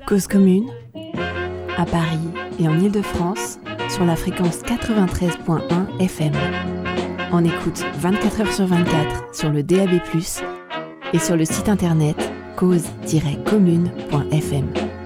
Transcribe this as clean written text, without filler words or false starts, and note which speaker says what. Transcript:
Speaker 1: Cause commune, à Paris et en Île-de-France, sur la fréquence 93.1 FM. En écoute 24h/24 sur le DAB+, et sur le site internet cause-commune.fm.